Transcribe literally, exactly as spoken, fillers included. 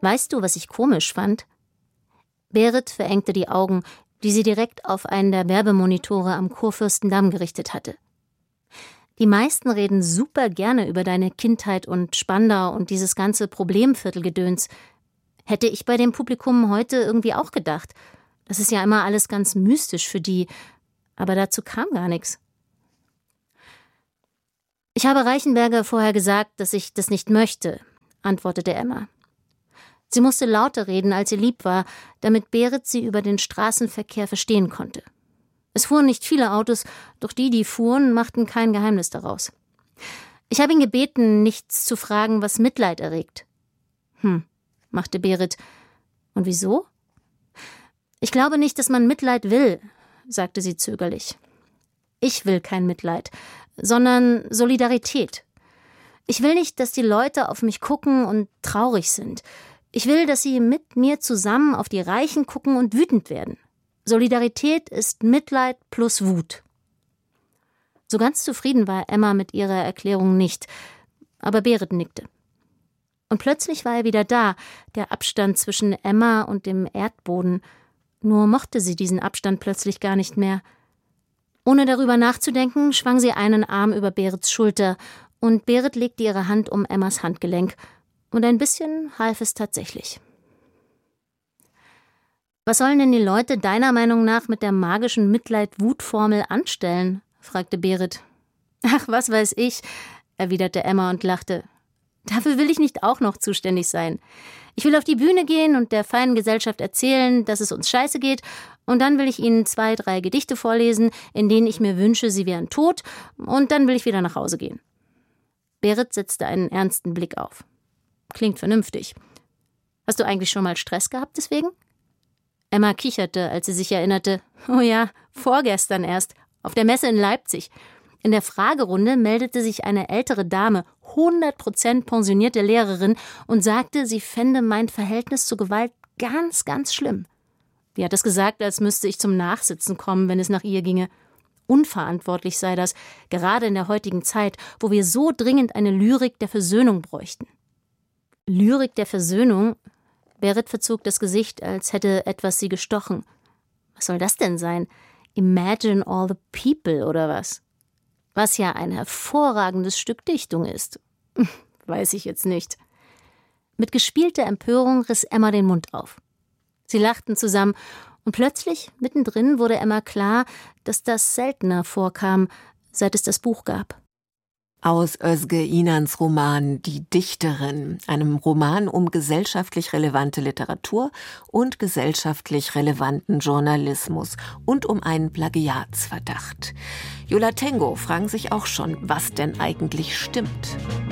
Weißt du, was ich komisch fand? Berit verengte die Augen, die sie direkt auf einen der Werbemonitore am Kurfürstendamm gerichtet hatte. Die meisten reden super gerne über deine Kindheit und Spandau und dieses ganze Problemviertelgedöns. Hätte ich bei dem Publikum heute irgendwie auch gedacht. Das ist ja immer alles ganz mystisch für die, aber dazu kam gar nichts. Ich habe Reichenberger vorher gesagt, dass ich das nicht möchte, antwortete Emma. Sie musste lauter reden, als ihr lieb war, damit Berit sie über den Straßenverkehr verstehen konnte. Es fuhren nicht viele Autos, doch die, die fuhren, machten kein Geheimnis daraus. Ich habe ihn gebeten, nichts zu fragen, was Mitleid erregt. Hm, machte Berit. Und wieso? Ich glaube nicht, dass man Mitleid will, sagte sie zögerlich. Ich will kein Mitleid, sondern Solidarität. Ich will nicht, dass die Leute auf mich gucken und traurig sind. Ich will, dass sie mit mir zusammen auf die Reichen gucken und wütend werden. Solidarität ist Mitleid plus Wut. So ganz zufrieden war Emma mit ihrer Erklärung nicht, aber Berit nickte. Und plötzlich war er wieder da, der Abstand zwischen Emma und dem Erdboden. Nur mochte sie diesen Abstand plötzlich gar nicht mehr. Ohne darüber nachzudenken, schwang sie einen Arm über Berits Schulter und Berit legte ihre Hand um Emmas Handgelenk. Und ein bisschen half es tatsächlich. Was sollen denn die Leute deiner Meinung nach mit der magischen Mitleid-Wut-Formel anstellen? Fragte Berit. Ach, was weiß ich, erwiderte Emma und lachte. Dafür will ich nicht auch noch zuständig sein. Ich will auf die Bühne gehen und der feinen Gesellschaft erzählen, dass es uns scheiße geht, und dann will ich ihnen zwei, drei Gedichte vorlesen, in denen ich mir wünsche, sie wären tot, und dann will ich wieder nach Hause gehen. Berit setzte einen ernsten Blick auf. Klingt vernünftig. Hast du eigentlich schon mal Stress gehabt deswegen? Emma kicherte, als sie sich erinnerte. Oh ja, vorgestern erst, auf der Messe in Leipzig. In der Fragerunde meldete sich eine ältere Dame, hundert Prozent pensionierte Lehrerin, und sagte, sie fände mein Verhältnis zur Gewalt ganz, ganz schlimm. Die hat es gesagt, als müsste ich zum Nachsitzen kommen, wenn es nach ihr ginge. Unverantwortlich sei das, gerade in der heutigen Zeit, wo wir so dringend eine Lyrik der Versöhnung bräuchten. Lyrik der Versöhnung? Berit verzog das Gesicht, als hätte etwas sie gestochen. Was soll das denn sein? Imagine all the people oder was? Was ja ein hervorragendes Stück Dichtung ist. Weiß ich jetzt nicht. Mit gespielter Empörung riss Emma den Mund auf. Sie lachten zusammen und plötzlich, mittendrin, wurde Emma klar, dass das seltener vorkam, seit es das Buch gab. Aus Özge Inans Roman Die Dichterin, einem Roman um gesellschaftlich relevante Literatur und gesellschaftlich relevanten Journalismus und um einen Plagiatsverdacht. Yola Tengo fragen sich auch schon, was denn eigentlich stimmt.